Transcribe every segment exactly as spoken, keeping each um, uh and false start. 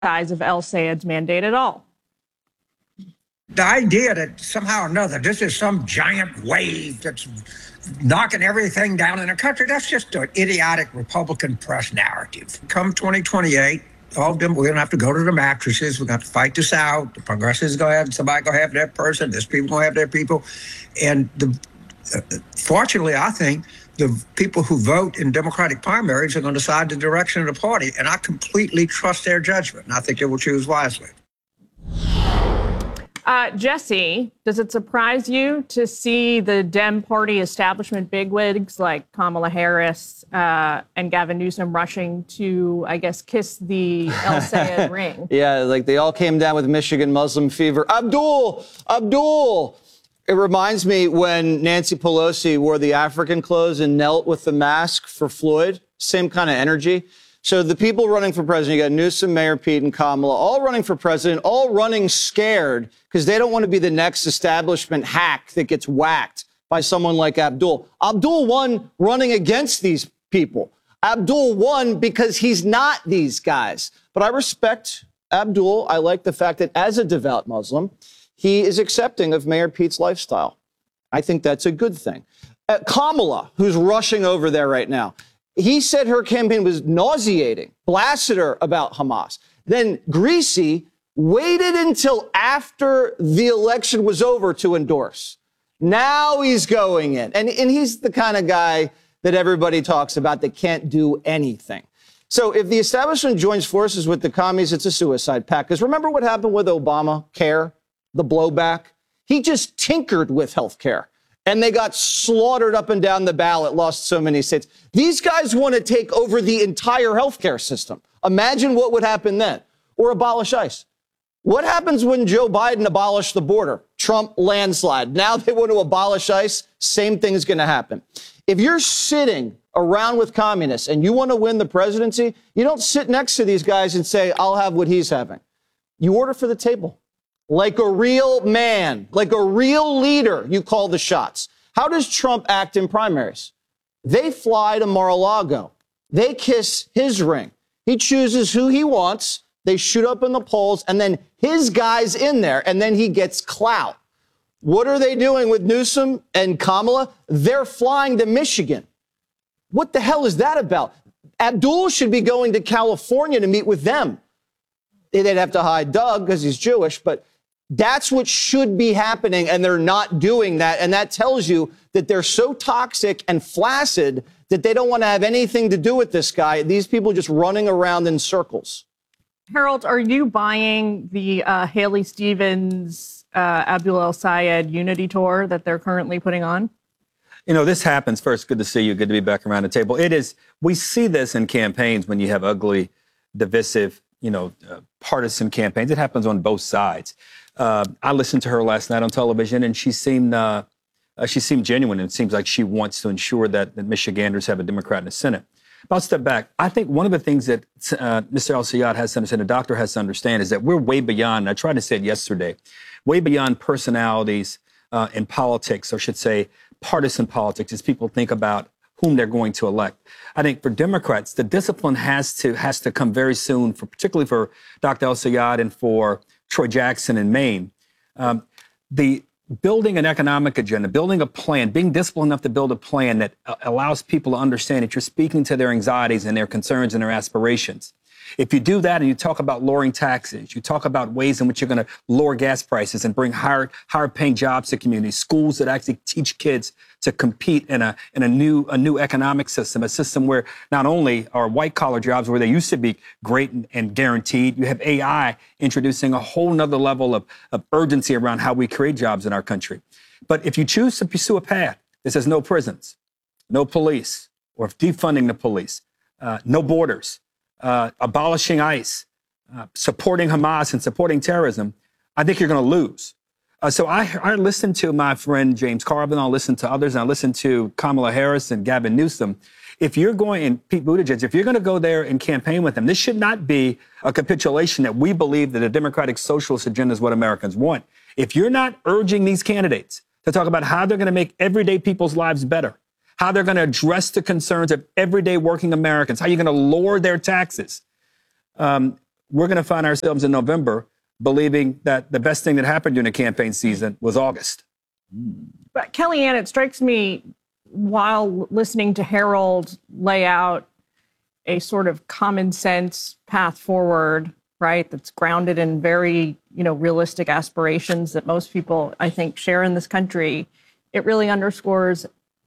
size of El-Sayed's mandate at all. The idea that somehow or another this is some giant wave that's knocking everything down in the country, that's just an idiotic Republican press narrative. Come twenty twenty-eight, all of them, we're going to have to go to the mattresses. We're going to have to fight this out. The progressives going to have, somebody going to have their person. This people going to have their people. And the, uh, fortunately, I think the people who vote in Democratic primaries are going to decide the direction of the party. And I completely trust their judgment. And I think they will choose wisely. Uh, Jesse, does it surprise you to see the Dem Party establishment bigwigs like Kamala Harris uh, and Gavin Newsom rushing to, I guess, kiss the El-Sayed ring? Yeah, like they all came down with Michigan Muslim fever. Abdul, Abdul. It reminds me when Nancy Pelosi wore the African clothes and knelt with the mask for Floyd. Same kind of energy. So the people running for president, you got Newsom, Mayor Pete, and Kamala, all running for president, all running scared because they don't want to be the next establishment hack that gets whacked by someone like Abdul. Abdul won running against these people. Abdul won because he's not these guys. But I respect Abdul. I like the fact that as a devout Muslim, he is accepting of Mayor Pete's lifestyle. I think that's a good thing. Uh, Kamala, who's rushing over there right now, he said her campaign was nauseating, blasted her about Hamas. Then Greasy waited until after the election was over to endorse. Now he's going in. And, and he's the kind of guy that everybody talks about that can't do anything. So if the establishment joins forces with the commies, it's a suicide pact. Because remember what happened with Obamacare, the blowback? He just tinkered with health care. And they got slaughtered up and down the ballot, lost so many states. These guys want to take over the entire healthcare system. Imagine what would happen then. Or abolish ICE. What happens when Joe Biden abolished the border? Trump landslide. Now they want to abolish ICE. Same thing is going to happen. If you're sitting around with communists and you want to win the presidency, you don't sit next to these guys and say, I'll have what he's having. You order for the table. Like a real man, like a real leader, you call the shots. How does Trump act in primaries? They fly to Mar-a-Lago. They kiss his ring. He chooses who he wants. They shoot up in the polls, and then his guy's in there, and then he gets clout. What are they doing with Newsom and Kamala? They're flying to Michigan. What the hell is that about? Abdul should be going to California to meet with them. They'd have to hide Doug because he's Jewish, but that's what should be happening, and they're not doing that. And that tells you that they're so toxic and flaccid that they don't want to have anything to do with this guy. These people just running around in circles. Harold, are you buying the uh, Haley Stevens, uh, Abdul El-Sayed unity tour that they're currently putting on? You know, this happens. First, good to see you. Good to be back around the table. It is, we see this in campaigns when you have ugly, divisive, you know, uh, partisan campaigns. It happens on both sides. Uh, I listened to her last night on television, and she seemed uh, uh, she seemed genuine. And it seems like she wants to ensure that, that Michiganders have a Democrat in the Senate. But I'll step back. I think one of the things that uh, Mister El-Sayed has to understand, the doctor has to understand, is that we're way beyond, and I tried to say it yesterday, way beyond personalities uh, in politics, or I should say partisan politics, as people think about whom they're going to elect. I think for Democrats, the discipline has to has to come very soon, for particularly for Doctor El-Sayed and for Troy Jackson in Maine. Um, the building an economic agenda, building a plan, being disciplined enough to build a plan that uh, allows people to understand that you're speaking to their anxieties and their concerns and their aspirations. If you do that and you talk about lowering taxes, you talk about ways in which you're going to lower gas prices and bring higher, higher paying jobs to communities, schools that actually teach kids to compete in a in a new a new economic system, a system where not only are white collar jobs where they used to be great and, and guaranteed, you have A I introducing a whole nother level of, of urgency around how we create jobs in our country. But if you choose to pursue a path that says no prisons, no police, or defunding the police, uh, no borders, Uh, abolishing ICE, uh, supporting Hamas and supporting terrorism, I think you're going to lose. Uh, so I, I listened to my friend James Carvin, I'll listen to others, and I listened to Kamala Harris and Gavin Newsom. If you're going, and Pete Buttigieg, if you're going to go there and campaign with them, this should not be a capitulation that we believe that a democratic socialist agenda is what Americans want. If you're not urging these candidates to talk about how they're going to make everyday people's lives better, how they're going to address the concerns of everyday working Americans, how you're going to lower their taxes. Um, we're going to find ourselves in November believing that the best thing that happened during the campaign season was August. But Kellyanne, it strikes me while listening to Harold lay out a sort of common sense path forward, right, that's grounded in very, you know, realistic aspirations that most people, I think, share in this country, it really underscores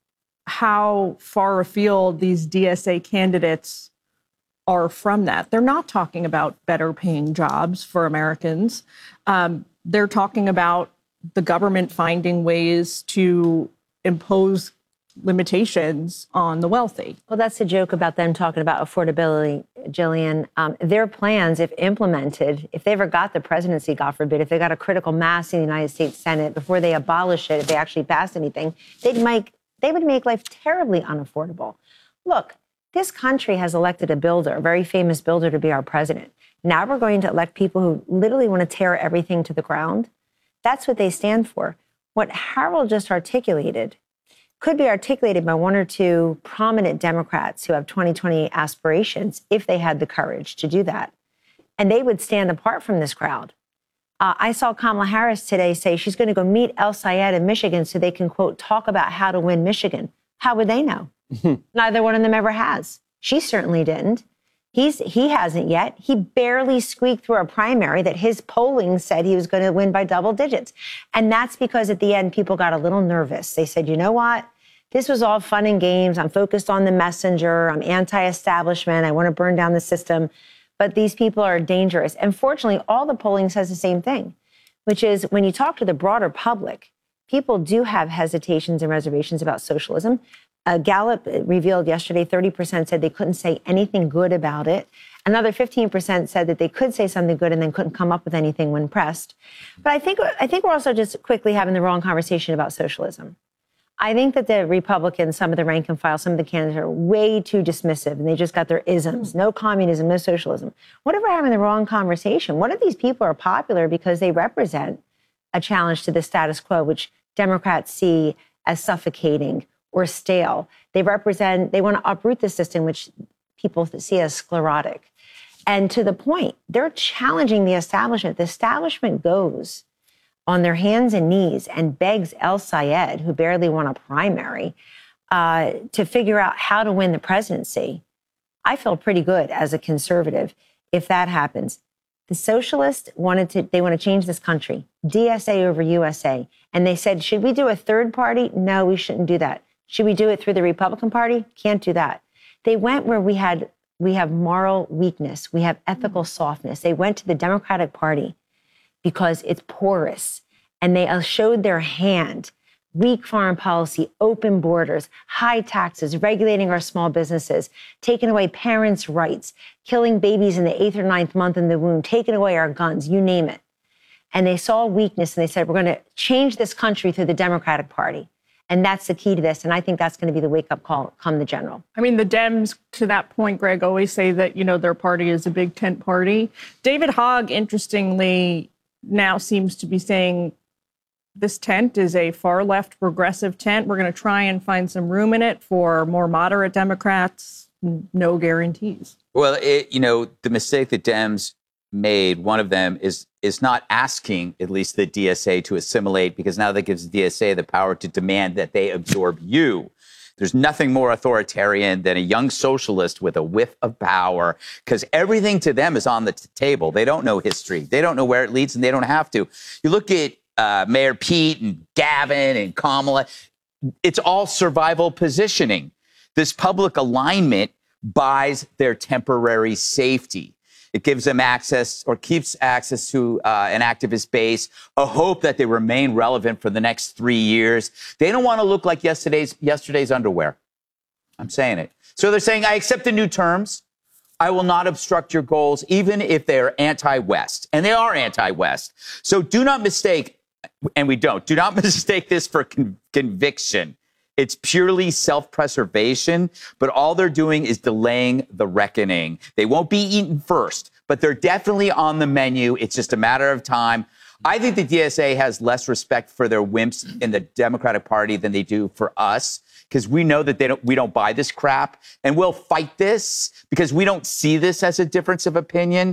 how far afield these D S A candidates are from that. They're not talking about better paying jobs for Americans. Um, they're talking about the government finding ways to impose limitations on the wealthy. Well, that's the joke about them talking about affordability, Jillian. Um, their plans, if implemented, if they ever got the presidency, God forbid, if they got a critical mass in the United States Senate before they abolish it, if they actually passed anything, they'd make they would make life terribly unaffordable. Look, this country has elected a builder, a very famous builder, to be our president. Now we're going to elect people who literally want to tear everything to the ground. That's what they stand for. What Harold just articulated could be articulated by one or two prominent Democrats who have twenty twenty aspirations if they had the courage to do that. And they would stand apart from this crowd. Uh, I saw Kamala Harris today say she's going to go meet El Sayed in Michigan so they can, quote, talk about how to win Michigan. How would they know? Neither one of them ever has. She certainly didn't. He's, he hasn't yet. He barely squeaked through a primary that his polling said he was going to win by double digits. And that's because at the end, people got a little nervous. They said, you know what? This was all fun and games. I'm focused on the messenger. I'm anti-establishment. I want to burn down the system. But these people are dangerous. And fortunately, all the polling says the same thing, which is when you talk to the broader public, people do have hesitations and reservations about socialism. Uh, Gallup revealed yesterday thirty percent said they couldn't say anything good about it. Another fifteen percent said that they could say something good and then couldn't come up with anything when pressed. But I think I think we're also just quickly having the wrong conversation about socialism. I think that the Republicans, some of the rank and file, some of the candidates are way too dismissive, and they just got their isms. No communism, no socialism. What if we're having the wrong conversation? What if these people are popular because they represent a challenge to the status quo, which Democrats see as suffocating or stale? They represent, they want to uproot the system, which people see as sclerotic. And to the point, they're challenging the establishment. The establishment goes on their hands and knees and begs El Sayed, who barely won a primary, uh, to figure out how to win the presidency. I feel pretty good as a conservative if that happens. The socialists wanted to, they want to change this country, D S A over U S A. And they said, should we do a third party? No, we shouldn't do that. Should we do it through the Republican Party? Can't do that. They went where we had, we have moral weakness. We have ethical softness. They went to the Democratic Party because it's porous, and they showed their hand. Weak foreign policy, open borders, high taxes, regulating our small businesses, taking away parents' rights, killing babies in the eighth or ninth month in the womb, taking away our guns, you name it. And they saw weakness and they said, we're going to change this country through the Democratic Party. And that's the key to this. And I think that's going to be the wake-up call come the general. I mean, the Dems, to that point, Greg, always say that, you know, their party is a big tent party. David Hogg, interestingly, now seems to be saying this tent is a far-left progressive tent. We're going to try and find some room in it for more moderate Democrats. No guarantees. Well, it, you know, the mistake that Dems made, one of them is is not asking at least the D S A to assimilate, because now that gives the D S A the power to demand that they absorb you. There's nothing more authoritarian than a young socialist with a whiff of power, because everything to them is on the t- table. They don't know history. They don't know where it leads, and they don't have to. You look at uh, Mayor Pete and Gavin and Kamala. It's all survival positioning. This public alignment buys their temporary safety. It gives them access or keeps access to uh, an activist base, a hope that they remain relevant for the next three years. They don't want to look like yesterday's yesterday's underwear. I'm saying it. So they're saying, I accept the new terms. I will not obstruct your goals, even if they're anti-West. And they are anti-West. So do not mistake, and we don't, do not mistake this for con- conviction. It's purely self-preservation, but all they're doing is delaying the reckoning. They won't be eaten first, but they're definitely on the menu. It's just a matter of time. I think the D S A has less respect for their wimps in the Democratic Party than they do for us, because we know that they don't, we don't buy this crap, and we'll fight this because we don't see this as a difference of opinion.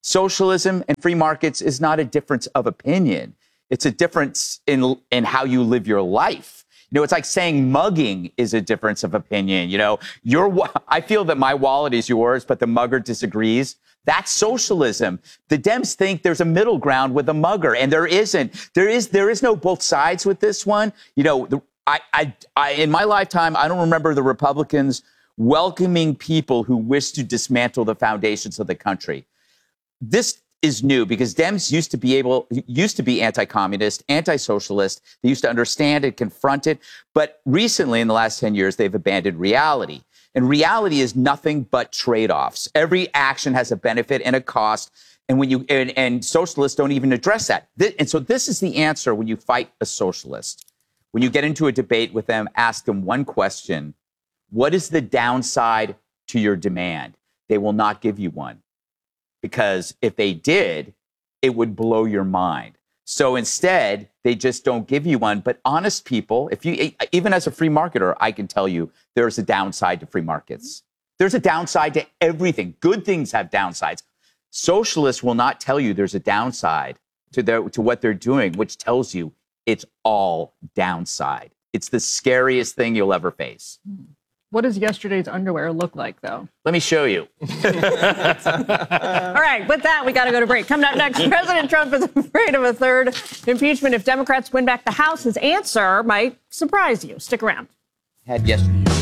Socialism and free markets is not a difference of opinion. It's a difference in, in how you live your life. You know, it's like saying mugging is a difference of opinion. You know, your, I feel that my wallet is yours, but the mugger disagrees. That's socialism. The Dems think there's a middle ground with a mugger, and there isn't. There is, there is no both sides with this one. You know, the, I, I, I, in my lifetime, I don't remember the Republicans welcoming people who wish to dismantle the foundations of the country. This is new because Dems used to be able, used to be anti-communist, anti-socialist. They used to understand it, confront it. But recently, in the last ten years, they've abandoned reality. And reality is nothing but trade-offs. Every action has a benefit and a cost. And when you and, and socialists don't even address that. This, and so this is the answer when you fight a socialist. When you get into a debate with them, ask them one question. What is the downside to your demand? They will not give you one. Because if they did, it would blow your mind. So instead, they just don't give you one. But honest people, if you, even as a free marketer, I can tell you there's a downside to free markets. There's a downside to everything. Good things have downsides. Socialists will not tell you there's a downside to their, to what they're doing, which tells you it's all downside. It's the scariest thing you'll ever face. What does yesterday's underwear look like, though? Let me show you. All right, with that, we got to go to break. Coming up next, President Trump is afraid of a third impeachment if Democrats win back the House. His answer might surprise you. Stick around. Had yesterday.